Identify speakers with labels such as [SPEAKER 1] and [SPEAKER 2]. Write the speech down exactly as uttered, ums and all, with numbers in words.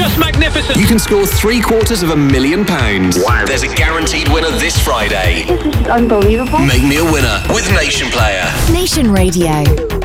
[SPEAKER 1] just magnificent.
[SPEAKER 2] You can score three quarters of a million pounds.
[SPEAKER 3] Wow. There's a guaranteed winner this Friday.
[SPEAKER 4] This is unbelievable.
[SPEAKER 3] Make me a winner with Nation Player.
[SPEAKER 5] Nation Radio.